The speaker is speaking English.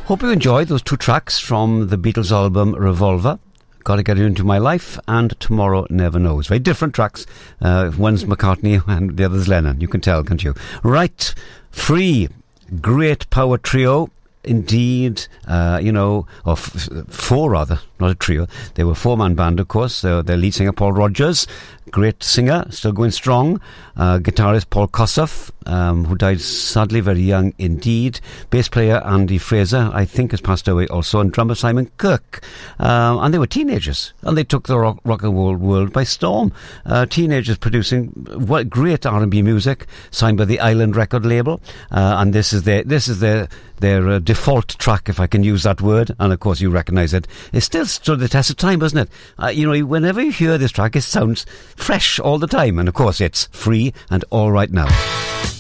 Hope you enjoyed those two tracks from the Beatles album Revolver. Gotta Get Into My Life and Tomorrow Never Knows. Very different tracks. One's McCartney and the other's Lennon. You can tell, can't you? Right. Free. Great power trio. Indeed, or four rather, not a trio. They were a four-man band, of course. Their lead singer, Paul Rodgers, great singer, still going strong. Guitarist Paul Kossoff, who died sadly very young indeed. Bass player Andy Fraser, I think, has passed away also. And drummer Simon Kirke. And they were teenagers, and they took the rock and roll world by storm. Teenagers producing great R&B music, signed by the Island record label. And this is their default track, if I can use that word, and of course you recognise it. It still stood the test of time, doesn't it? Whenever you hear this track, it sounds fresh all the time, and of course it's Free and All Right Now.